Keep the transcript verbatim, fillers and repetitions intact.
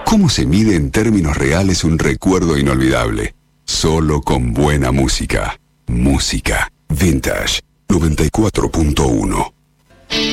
¿Cómo se mide en términos reales un recuerdo inolvidable? Solo con buena música. Música Vintage noventa y cuatro punto uno.